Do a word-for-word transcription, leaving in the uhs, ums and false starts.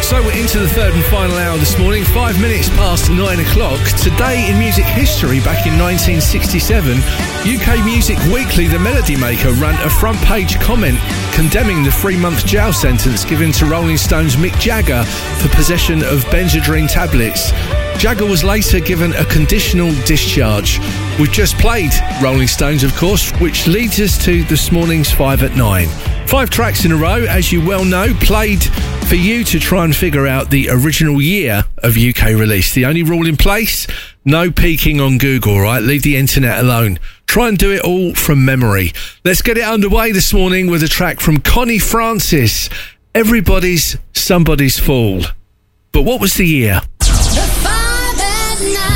So we're into the third and final hour this morning, five minutes past nine o'clock. Today in music history, back in nineteen sixty-seven, U K Music Weekly, The Melody Maker, ran a front page comment condemning the three-month jail sentence given to Rolling Stones' Mick Jagger for possession of Benzedrine tablets. Jagger was later given a conditional discharge. We've just played Rolling Stones, of course, which leads us to this morning's Five at Nine. Five tracks in a row, as you well know, played for you to try and figure out the original year of U K release. The only rule in place, no peeking on Google, right? Leave the internet alone. Try and do it all from memory. Let's get it underway this morning with a track from Connie Francis, Everybody's Somebody's Fool. But what was the year? The Five at Nine.